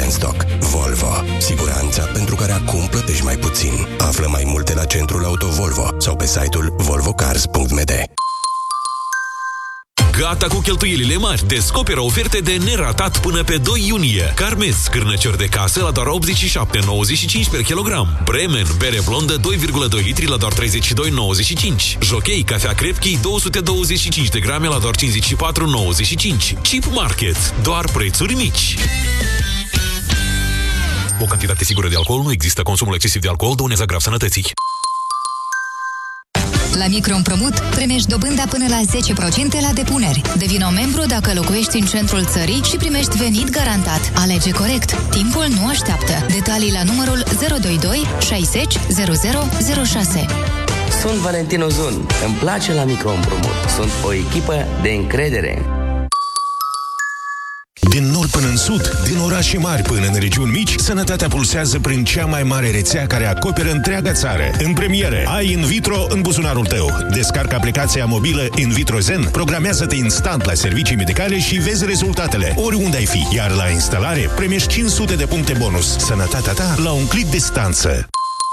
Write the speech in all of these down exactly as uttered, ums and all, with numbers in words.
în stoc. Volvo. Siguranța pentru care acum plătești mai puțin. Află mai multe la centrul Auto Volvo sau pe site-ul volvo cars punct m d. Gata cu cheltuielile mari. Descoperă oferte de neratat până pe doi iunie. Carmez, cârnăciori de casă la doar optzeci și șapte virgulă nouăzeci și cinci per kilogram. Bremen, bere blondă doi virgulă doi litri la doar treizeci și doi virgulă nouăzeci și cinci. Jockey, cafea Crepchi două sute douăzeci și cinci de grame la doar cincizeci și patru virgulă nouăzeci și cinci. Chip Market, doar prețuri mici. O cantitate sigură de alcool nu există. Consumul excesiv de alcool dăunează grav sănătății. La Microîmprumut primești dobânda până la zece la sută la depuneri. Devină membru dacă locuiești în centrul țării și primești venit garantat. Alege corect. Timpul nu așteaptă. Detalii la numărul zero doi doi șaizeci zero zero zero șase. Sunt Valentin Ozun. Îmi place la Microîmprumut. Sunt o echipă de încredere. Din nord până în sud, din orașe mari până în regiuni mici, sănătatea pulsează prin cea mai mare rețea care acoperă întreaga țară. În premieră, ai In Vitro în buzunarul tău. Descarcă aplicația mobilă In Vitro Zen, programează-te instant la servicii medicale și vezi rezultatele, oriunde ai fi. Iar la instalare, primești cinci sute de puncte bonus. Sănătatea ta la un click distanță.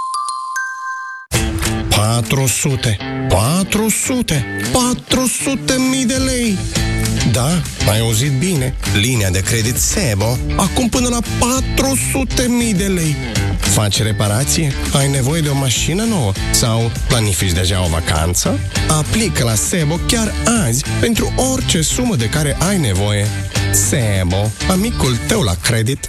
patru sute, patru sute, patru sute mii de lei. Da, ai auzit bine. Linia de credit Sebo. Acum până la patru sute mii de lei. Faci reparație? Ai nevoie de o mașină nouă? Sau planifici deja o vacanță? Aplică la Sebo chiar azi pentru orice sumă de care ai nevoie. Sebo, amicul tău la credit.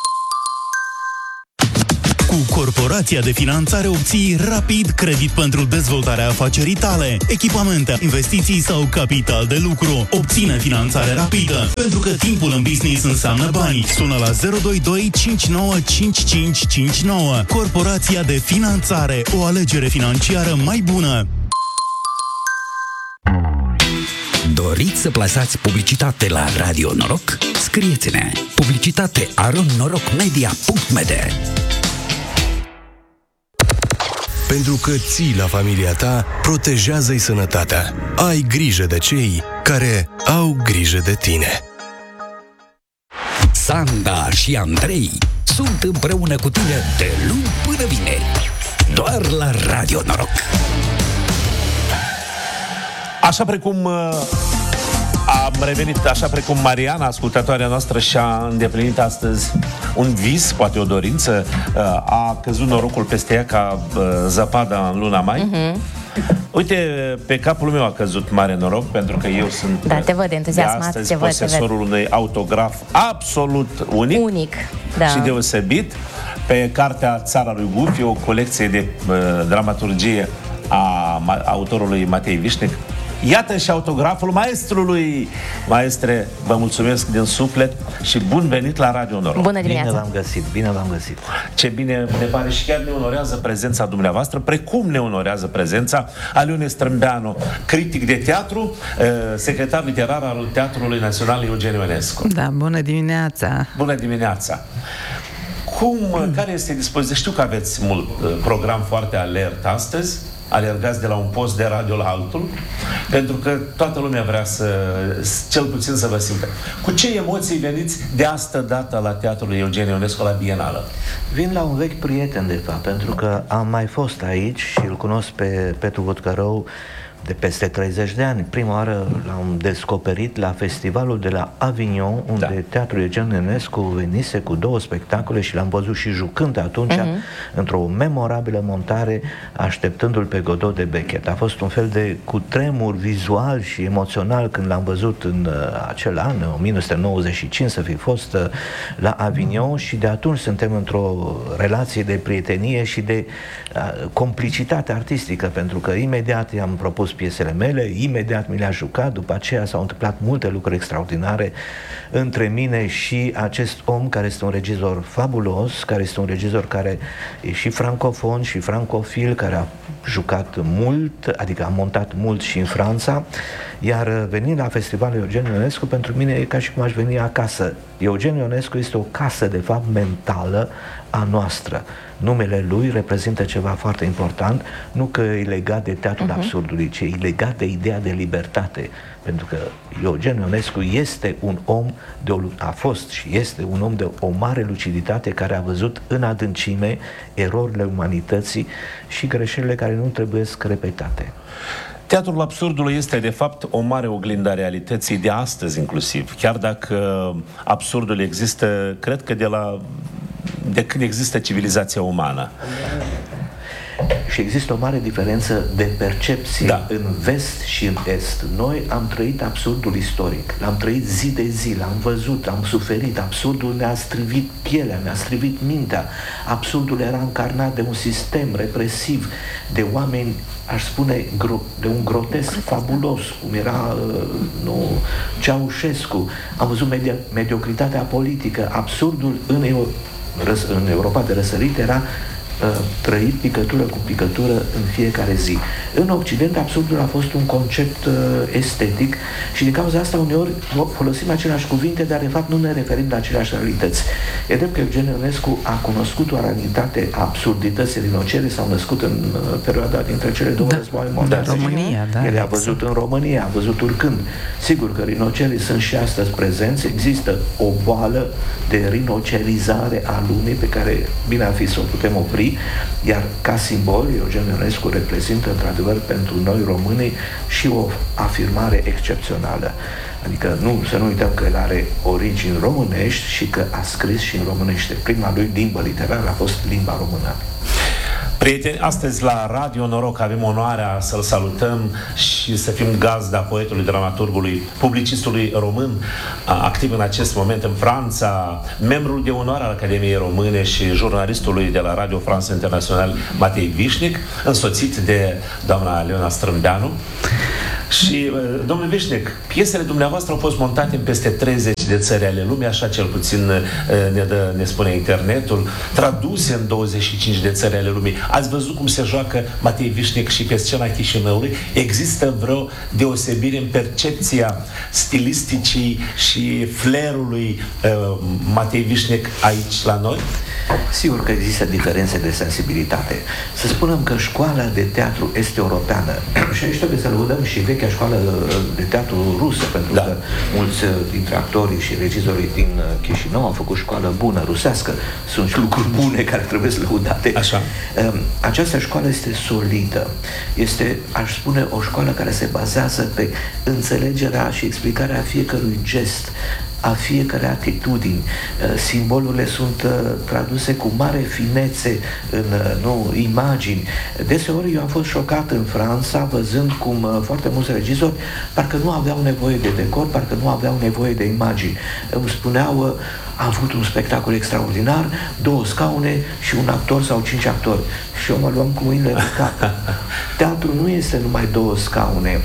Cu Corporația de Finanțare obții rapid credit pentru dezvoltarea afacerii tale, echipamente, investiții sau capital de lucru. Obține finanțare rapidă, pentru că timpul în business înseamnă bani. Sună la zero doi doi cinci nouă cinci cinci cinci nouă. Corporația de Finanțare, o alegere financiară mai bună. Doriți să plasați publicitate la Radio Noroc? Scrieți-ne publicitate arond noroc media punct m d. Pentru că ții la familia ta, protejează-i sănătatea. Ai grijă de cei care au grijă de tine. Sanda și Andrei sunt împreună cu tine de luni până vineri. Doar la Radio Noroc. Așa precum am revenit, așa precum Mariana, ascultătoarea noastră, și-a îndeplinit astăzi un vis, poate o dorință, a căzut norocul peste ea ca zăpada în luna mai. Uh-huh. Uite, pe capul meu a căzut mare noroc, pentru că eu sunt da, te văd entuziasmat, de astăzi te văd, posesorul te unui autograf absolut unic, unic da. și deosebit pe cartea Țara lui Gufi, o colecție de uh, dramaturgie a ma- autorului Matei Vișnec. Iată și autograful maestrului. Maestre, vă mulțumesc din suflet și bun venit la Radio Noroc. Bună dimineața. Bine v-am găsit, bine v-am găsit. Ce bine ne pare și chiar ne onorează prezența dumneavoastră, precum ne onorează prezența Aliune Strâmbeanu, critic de teatru, secretar literar al Teatrului Național Eugen Ionescu. Da, bună dimineața. Bună dimineața. Cum, care este dispoziția? Știu că aveți mult program foarte alert astăzi, alergați de la un post de radio la altul, pentru că toată lumea vrea să, cel puțin să vă simtă. Cu ce emoții veniți de astă dată la Teatrul Eugen Ionescu, la Bienală? Vin la un vechi prieten, de fapt, pentru că am mai fost aici și îl cunosc pe Petru Votcărău de peste treizeci de ani. Prima oară l-am descoperit la festivalul de la Avignon, unde da. Teatrul Eugen Ionescu venise cu două spectacole și l-am văzut și jucând atunci uh-huh. într-o memorabilă montare, Așteptându-l pe Godot de Beckett. A fost un fel de cutremur vizual și emoțional când l-am văzut în uh, acel an, o mie nouă sute nouăzeci și cinci, să fi fost uh, la Avignon, și de atunci suntem într-o relație de prietenie și de uh, complicitate artistică, pentru că imediat i-am propus piesele mele, imediat mi le-a jucat, după aceea s-au întâmplat multe lucruri extraordinare între mine și acest om care este un regizor fabulos, care este un regizor care e și francofon și francofil, care a jucat mult, adică a montat mult și în Franța, Iar venind la festivalul Eugen Ionescu, pentru mine e ca și cum aș veni acasă. Eugen Ionescu este o casă, de fapt, mentală a noastră. Numele lui reprezintă ceva foarte important, nu că e legat de teatrul uh-huh. absurdului, ci e legat de ideea de libertate. Pentru că Eugen Ionescu este un om, de o, a fost și este un om de o mare luciditate, care a văzut în adâncime erorile umanității și greșelile care nu trebuie repetate. Teatrul absurdului este, de fapt, o mare oglindă a realității de astăzi, inclusiv. Chiar dacă absurdul există, cred că de la de când există civilizația umană. Și există o mare diferență de percepție da. în vest și în est. Noi am trăit absurdul istoric, l-am trăit zi de zi, l-am văzut, am suferit, absurdul ne-a strivit pielea, ne-a strivit mintea, absurdul era încarnat de un sistem represiv, de oameni, aș spune, de un grotesc fabulos, cum era nu, Ceaușescu. Am văzut media, mediocritatea politică, absurdul în, Eu, în Europa de răsărit era trăit picătură cu picătură în fiecare zi. În Occident, absurdul a fost un concept uh, estetic și din cauza asta uneori folosim aceleași cuvinte, dar de fapt nu ne referim la aceleași realități. E drept că Eugen Ionescu a cunoscut o realitate a absurdității. Rinocerii s-au născut în uh, perioada dintre cele două da. războaie mondiale. Da, România, da. El a văzut în România, a văzut urcând. Sigur că rinocerii sunt și astăzi prezenți, există o boală de rinocerizare a lumii pe care bine ar fi să o putem opri, iar ca simbol Eugen Ionescu reprezintă într-adevăr pentru noi românii și o afirmare excepțională. Adică nu, să nu uităm că el are origini românești și că a scris și în românește. Prima lui limbă literară a fost limba română. Prieteni, astăzi la Radio Noroc avem onoarea să-l salutăm și să fim gazda poetului, dramaturgului, publicistului român, activ în acest moment în Franța, membrul de onoare al Academiei Române și jurnalistului de la Radio France International, Matei Vișnic, însoțit de doamna Leona Strâmbeanu. Și, domnule Vișnic, piesele dumneavoastră au fost montate în peste treizeci de țări ale lumii, așa cel puțin ne, dă, ne spune internetul, traduse în douăzeci și cinci de țări ale lumii. Ați văzut cum se joacă Matei Vișnic și pe scena Chișinăului? Există vreo deosebire în percepția stilisticii și flairului uh, Matei Vișnic aici la noi? Sigur că există diferențe de sensibilitate. Să spunem că școala de teatru este europeană și aici trebuie să lăudăm și vechea școală de teatru rusă, pentru da. că mulți dintre actorii și regizorii din Chișinău au făcut școală bună, rusească. Sunt și lucruri bune care trebuie să lăudate. Așa. Această școală este solidă. Este, aș spune, o școală care se bazează pe înțelegerea și explicarea fiecărui gest, a fiecare atitudini. Simbolurile sunt traduse cu mare finețe în nu, imagini. Deseori eu am fost șocat în Franța văzând cum foarte mulți regizori parcă nu aveau nevoie de decor, parcă nu aveau nevoie de imagini. Îmi spuneau, a avut un spectacol extraordinar, două scaune și un actor sau cinci actori. Și eu mă luam cu mâinile de cap. Teatru nu este numai două scaune.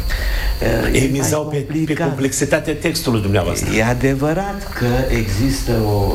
Ei mizau pe, pe complexitatea textului dumneavoastră. E adevărat că există o,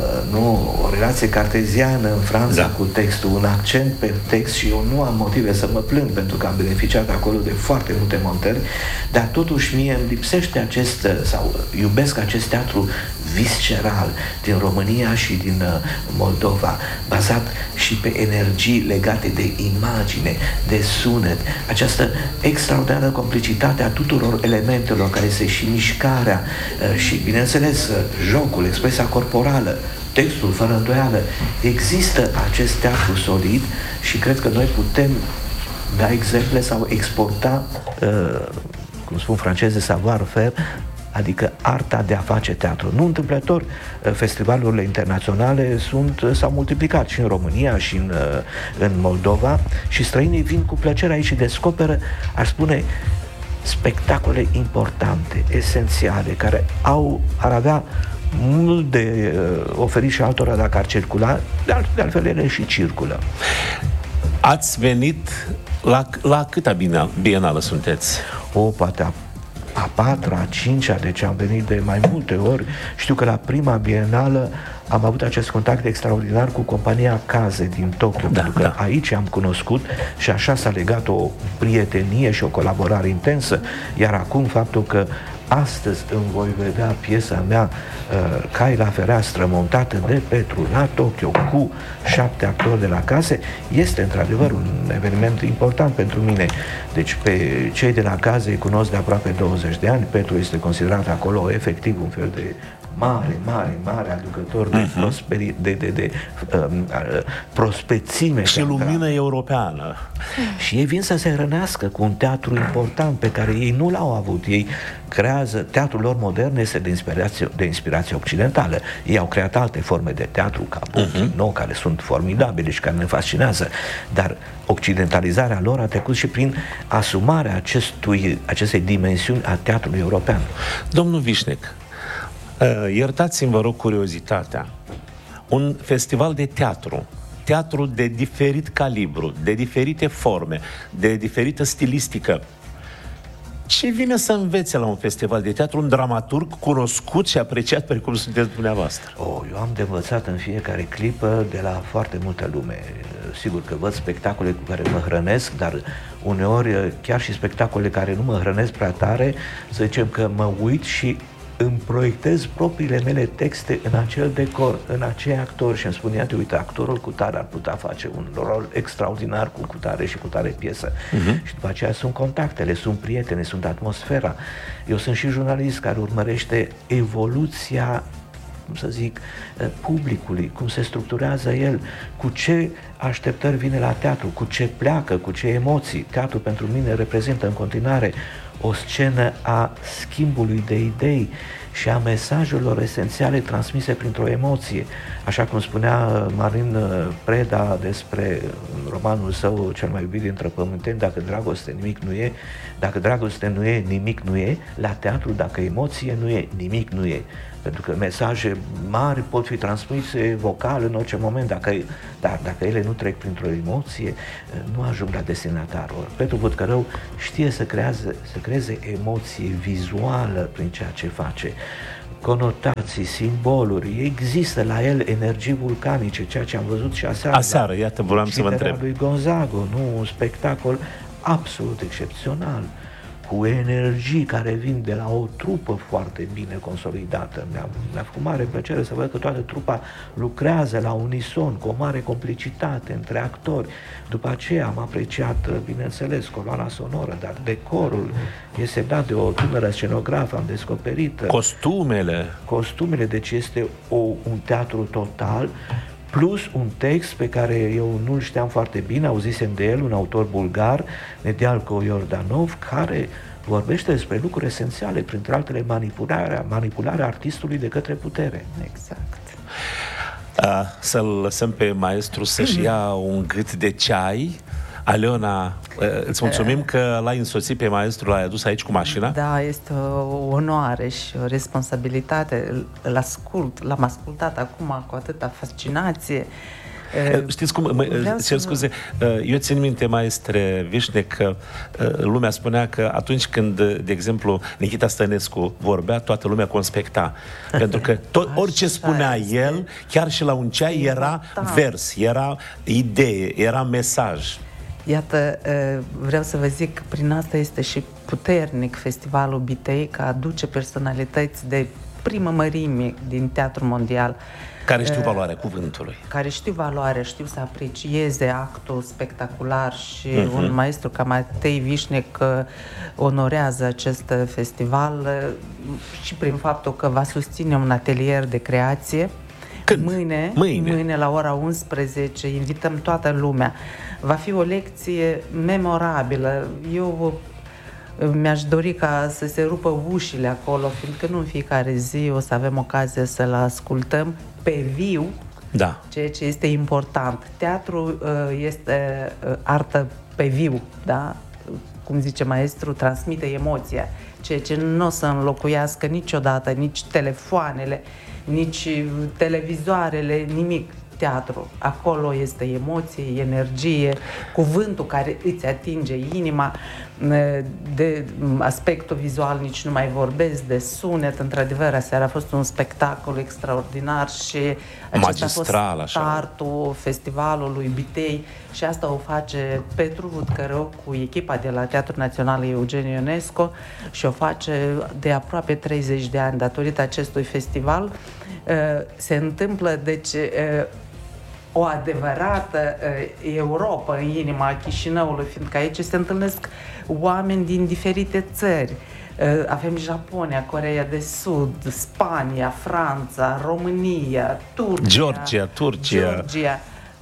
nu, o relație carteziană în Franța da. cu textul, un accent pe text și eu nu am motive să mă plâng pentru că am beneficiat acolo de foarte multe montări, dar totuși mie îmi lipsește acest, sau iubesc acest teatru visceral din România și din Moldova, bazat și pe energii legate de imagine, de sunet, această extraordinară complicitate a tuturor elementelor care este și mișcarea și, bineînțeles, jocul, expresia corporală, textul, fără îndoială. Există acest teatru solid și cred că noi putem da exemple sau exporta, uh, cum spun francezii, savoir-faire, adică arta de a face teatru. Nu întâmplător, festivalurile internaționale sunt, s-au multiplicat și în România și în, în Moldova și străinii vin cu plăcere aici și descoperă, aș spune, spectacole importante, esențiale, care au, ar avea mult de uh, oferit și altora dacă ar circula, dar de altfel ele și circulă. Ați venit la, la câta bienală sunteți? O, poate a a patra, a cincea, deci am venit de mai multe ori. Știu că la prima bienală am avut acest contact extraordinar cu compania Kaze din Tokyo, da, pentru că da. aici am cunoscut și așa s-a legat o prietenie și o colaborare intensă, iar acum faptul că astăzi îmi voi vedea piesa mea uh, Cai la fereastră, montată de Petru la Tokyo cu șapte actori de la Kaze, este într-adevăr un eveniment important pentru mine. Deci pe cei de la Kaze îi cunosc de aproape douăzeci de ani. Petru este considerat acolo efectiv un fel de mare, mare, mare aducător de, uh-huh. prosperi, de, de, de um, prospețime. Și lumină europeană. Și ei vin să se hrănească cu un teatru important pe care ei nu l-au avut. Ei creează, teatrul lor modern este de inspirație, de inspirație occidentală. Ei au creat alte forme de teatru, ca uh-huh. nou, care sunt formidabile și care ne fascinează. Dar occidentalizarea lor a trecut și prin asumarea acestui, acestei dimensiuni a teatrului european. Domnul Vișnec, Uh, iertați-mi, vă rog, curiozitatea. Un festival de teatru, teatru de diferit calibru, de diferite forme, de diferită stilistică. Ce vine să învețe la un festival de teatru un dramaturg cunoscut și apreciat precum sunteți dumneavoastră? Oh, eu am de învățat în fiecare clipă de la foarte multă lume. Sigur că văd spectacole cu care mă hrănesc, dar uneori chiar și spectacole care nu mă hrănesc prea tare, să zicem că mă uit și îmi proiectez propriile mele texte în acel decor, în acei actori și îmi spun, iată, uite, actorul cu tare ar putea face un rol extraordinar cu cutare și cu tare piesă. Uh-huh. Și după aceea sunt contactele, sunt prietene, sunt atmosfera. Eu sunt și jurnalist care urmărește evoluția, cum să zic, publicului, cum se structurează el, cu ce așteptări vine la teatru, cu ce pleacă, cu ce emoții. Teatru pentru mine reprezintă în continuare o scenă a schimbului de idei și a mesajelor esențiale transmise printr-o emoție. Așa cum spunea Marin Preda despre romanul său cel mai iubit dintre pământeni, dacă dragoste nimic nu e, dacă dragoste nu e, nimic nu e, la teatru dacă emoție nu e, nimic nu e. Pentru că mesaje mari pot fi transmise vocal în orice moment, dacă, dar dacă ele nu trec printr-o emoție, nu ajung la destinatar. Petru Votcărău știe să creeze, să creeze emoție vizuală prin ceea ce face. Conotații, simboluri, există la el energii vulcanice, ceea ce am văzut și aseară. Aseară, iată, vreau să vă întreb. Lui Gonzago, nu? Un spectacol absolut excepțional, cu energii care vin de la o trupă foarte bine consolidată. Mi-a, mi-a făcut mare plăcere să văd că toată trupa lucrează la unison, cu o mare complicitate între actori. După aceea am apreciat, bineînțeles, coloana sonoră, dar decorul este dat de o tânără scenografă, am descoperit. Costumele. Costumele, deci este o, un teatru total, plus un text pe care eu nu-l știam foarte bine, auzisem de el, un autor bulgar, Nedialko Iordanov, care vorbește despre lucruri esențiale, printre altele manipularea, manipularea artistului de către putere. Exact. Uh, să-l lăsăm pe maestru să-și ia un gât de ceai. Aleona, îți mulțumim că l-ai însoțit pe maestru, l-ai adus aici cu mașina. Da, este o onoare și o responsabilitate. Îl ascult, l-am ascultat acum cu atâta fascinație. Știți cum, mă, cer scuze, eu țin minte, maestre Vișnec, că lumea spunea că atunci când, de exemplu, Nichita Stănescu vorbea, toată lumea conspecta. Pentru că tot, orice spunea el, chiar și la un ceai, era vers, era idee, era mesaj. Iată, vreau să vă zic că prin asta este și puternic Festivalul Bitei, că aduce personalități de primă mărime din teatru mondial. Care știu valoarea cuvântului. Care știu valoarea, știu să aprecieze actul spectacular și uh-huh. un maestru ca Matei Vișnec onorează acest festival și prin faptul că va susține un atelier de creație. Când? Mâine, mâine, mâine la ora unsprezece, invităm toată lumea. Va fi o lecție memorabilă. Eu mi-aș dori ca să se rupă ușile acolo, fiindcă nu în fiecare zi o să avem ocazia să-l ascultăm pe viu, da. Ceea ce este important. Teatrul este artă pe viu, da? Cum zice maestru, transmite emoția, ceea ce nu o să înlocuiască niciodată nici telefoanele, nici televizoarele, nimic. teatru. Acolo este emoție, energie, cuvântul care îți atinge inima, de aspectul vizual nici nu mai vorbesc, de sunet. Într-adevăr, aseară a fost un spectacol extraordinar și acesta magistral, a fost startul festivalului Bitei și asta o face Petru Vutcărău cu echipa de la Teatrul Național Eugen Ionesco și o face de aproape treizeci de ani datorită acestui festival. Se întâmplă, deci, o adevărată Europa în inima Chișinăului, fiindcă aici se întâlnesc oameni din diferite țări. Avem Japonia, Coreea de Sud, Spania, Franța, România, Turcia, Georgia, Turcia. Georgia.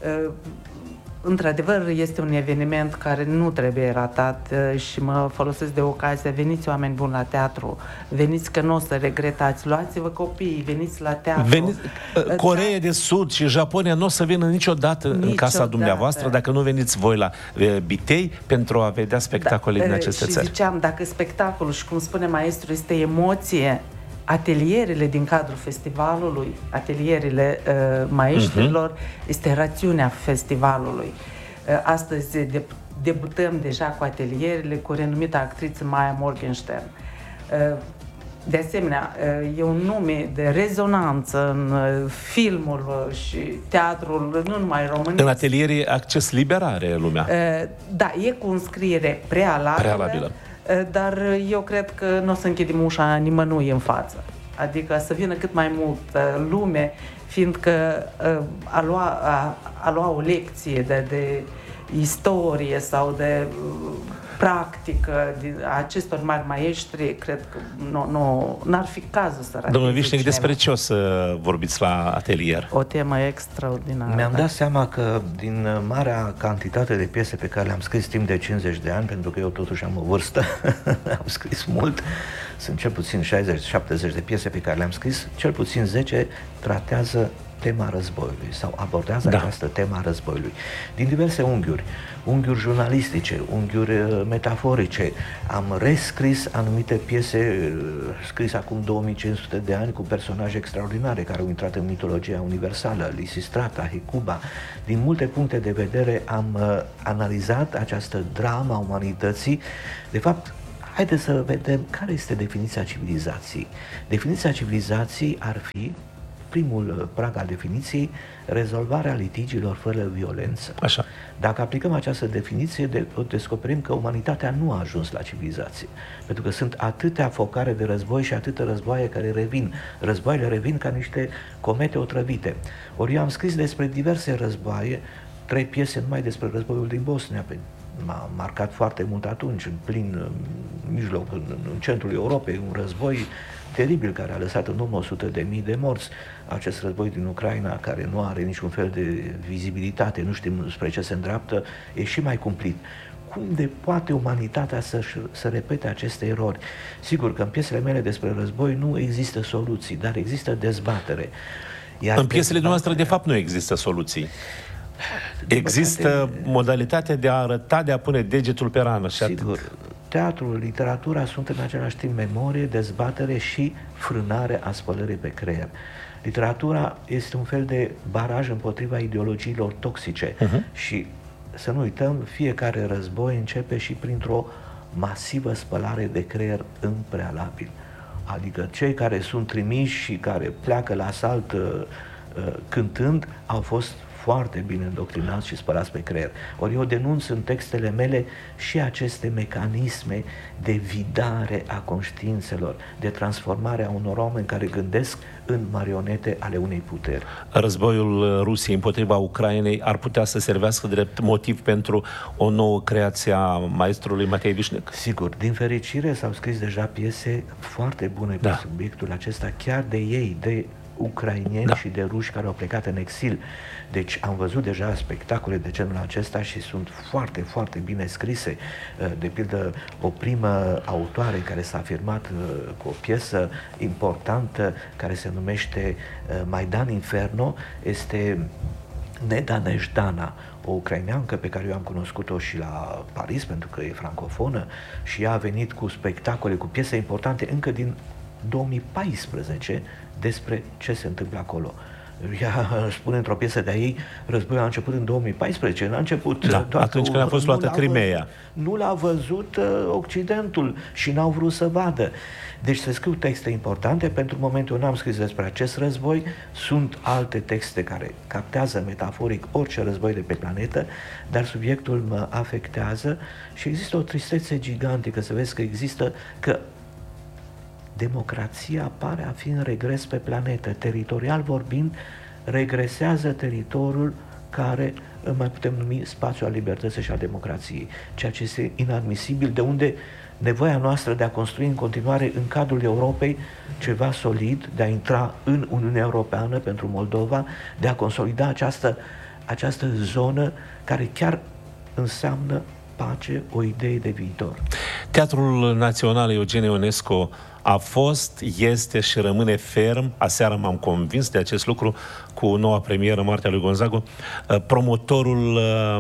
Într-adevăr, este un eveniment care nu trebuie ratat și mă folosesc de ocazie. Veniți, oameni buni, la teatru. Veniți, că nu o să regretați. Luați-vă copiii, veniți la teatru. Veniți, Coreea de Sud și Japonia nu o să vină niciodată, niciodată în casa dumneavoastră dacă nu veniți voi la Bitei pentru a vedea spectacole da, din aceste și țări. Și ziceam, dacă spectacolul, și cum spune maestru, este emoție, atelierele din cadrul festivalului, atelierele uh, maestrilor, uh-huh. este rațiunea festivalului. Uh, astăzi de, debutăm deja cu atelierele cu renumita actriță Maya Morgenstern. Uh, de asemenea, uh, e un nume de rezonanță în uh, filmul și teatrul, nu numai românesc. În ateliere acces liber are lumea. Uh, da, e cu înscriere prealabilă. prealabilă. Dar eu cred că nu o să închidem ușa nimănui în față. Adică să vină cât mai multă lume, fiindcă a lua, a, a lua o lecție de, de istorie sau de practică a acestor mari maestri, cred că nu, nu, n-ar fi cazul să rateze. Domnul Vișnic, despre ce o să vorbiți la atelier? O temă extraordinară. Mi-am dat seama că din marea cantitate de piese pe care le-am scris timp de cincizeci de ani, pentru că eu totuși am o vârstă, am scris mult, sunt cel puțin șaizeci șaptezeci de piese pe care le-am scris, cel puțin zece tratează tema războiului sau abordează da. această tema războiului din diverse unghiuri, unghiuri jurnalistice, unghiuri metaforice. Am rescris anumite piese scrise acum două mii cinci sute de ani cu personaje extraordinare care au intrat în mitologia universală, Lisistrata, Hecuba. Din multe puncte de vedere am uh, analizat această dramă a umanității. De fapt, haideți să vedem care este definiția civilizației. Definiția civilizației ar fi, primul prag al definiției, rezolvarea litigiilor fără violență. Așa. Dacă aplicăm această definiție, de, descoperim că umanitatea nu a ajuns la civilizație. Pentru că sunt atâtea focare de război și atâtea războaie care revin. Războaiele revin ca niște comete otrăvite. Ori eu am scris despre diverse războaie, trei piese numai despre războiul din Bosnia. M-a marcat foarte mult atunci, în plin în mijloc, în, în centrul Europei, un război teribil care a lăsat în urmă o sută de mii de morți. Acest război din Ucraina, care nu are niciun fel de vizibilitate, nu știm spre ce se îndreaptă, e și mai cumplit. Cum de poate umanitatea să, să repete aceste erori? Sigur că în piesele mele despre război nu există soluții, dar există dezbatere. Iar în piesele noastre, de fapt, nu există soluții. Există păcate, modalitatea de a arăta, de a pune degetul pe rană. Și sigur, atât. Teatrul, literatura sunt în același timp memorie, dezbatere și frânare a spălării pe creier. Literatura este un fel de baraj împotriva ideologiilor toxice uh-huh. și să nu uităm, fiecare război începe și printr-o masivă spălare de creier în prealabil. Adică cei care sunt trimiși și care pleacă la asalt uh, uh, cântând au fost foarte bine îndoctrinați și spălați pe creier. Ori eu denunț în textele mele și aceste mecanisme de vidare a conștiințelor, de transformare a unor oameni care gândesc în marionete ale unei puteri. Războiul Rusiei împotriva Ucrainei ar putea să servească drept motiv pentru o nouă creație a maestrului Matei Vișnic? Sigur, din fericire s-au scris deja piese foarte bune da. pe subiectul acesta, chiar de ei, de ucraineni da. și de ruși care au plecat în exil. Deci am văzut deja spectacole de genul acesta și sunt foarte, foarte bine scrise. De pildă, o primă autoare care s-a afirmat cu o piesă importantă care se numește Maidan Inferno este Neda Nejdana, o ucraineancă pe care eu am cunoscut-o și la Paris, pentru că e francofonă, și ea a venit cu spectacole, cu piese importante încă din două mii paisprezece despre ce se întâmplă acolo. ea spune într-o piesă de-a ei, războiul a început în două mii paisprezece, n-a început... Da, atunci când a fost luată Crimeea. Nu l-a văzut uh, Occidentul și n-au vrut să vadă. Deci se scriu texte importante, pentru momentul n-am scris despre acest război, sunt alte texte care captează metaforic orice război de pe planetă, dar subiectul mă afectează și există o tristețe gigantică, să vezi că există, că democrația pare a fi în regres pe planetă. Teritorial vorbind, regresează teritoriul care mai putem numi spațiul al libertății și al democrației, ceea ce este inadmisibil, de unde nevoia noastră de a construi în continuare în cadrul Europei ceva solid, de a intra în Uniunea Europeană pentru Moldova, de a consolida această, această zonă care chiar înseamnă pace, o idee de viitor. Teatrul Național Eugen Ionescu a fost, este și rămâne ferm, aseară m-am convins de acest lucru cu noua premieră Moartea lui Gonzagu, promotorul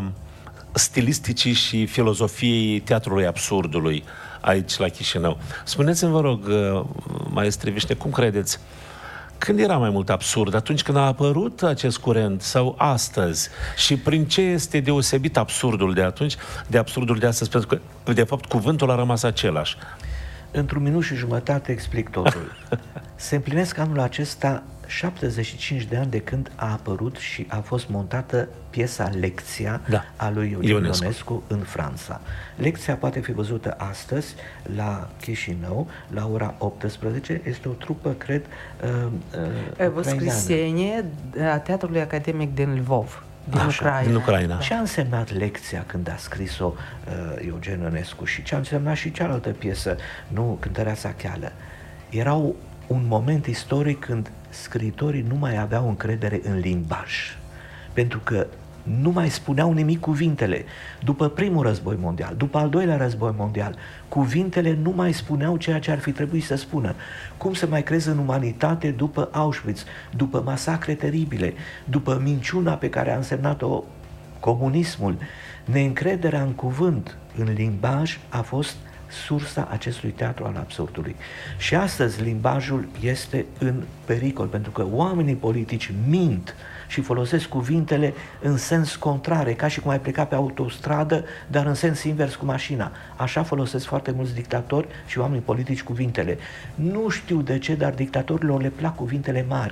stilisticii și filozofiei teatrului absurdului aici la Chișinău. Spuneți-mi, vă rog, maestre Vișne, cum credeți? Când era mai mult absurd? Atunci când a apărut acest curent sau astăzi? Și prin ce este deosebit absurdul de atunci de absurdul de astăzi? Pentru că, de fapt, cuvântul a rămas același. Într-un minut și jumătate explic totul. Se împlinesc anul acesta șaptezeci și cinci de ani de când a apărut și a fost montată piesa Lecția da. a lui Eugen Ionescu. Ionescu în Franța. Lecția poate fi văzută astăzi la Chișinău, la ora optsprezece. Este o trupă, cred, uh, uh, o scrisienie a Teatrului Academic din Lvov. Din Ucraina. Din Ucraina. Ce a însemnat Lecția când a scris-o uh, Eugen Ionescu și ce a însemnat și cealaltă piesă, nu, Cântăreața Cheală? Era un moment istoric când scriitorii nu mai aveau încredere în limbaj, pentru că nu mai spuneau nimic cuvintele. După primul război mondial, după al doilea război mondial, cuvintele nu mai spuneau ceea ce ar fi trebuit să spună. Cum să mai crezi în umanitate după Auschwitz, după masacre teribile, după minciuna pe care a însemnat-o comunismul? Neîncrederea în cuvânt, în limbaj, a fost sursa acestui teatru al absurdului. Și astăzi limbajul este în pericol, pentru că oamenii politici mint și folosesc cuvintele în sens contrare, ca și cum ai pleca pe autostradă, dar în sens invers cu mașina. Așa folosesc foarte mulți dictatori și oameni politici cuvintele. Nu știu de ce, dar dictatorilor le plac cuvintele mari.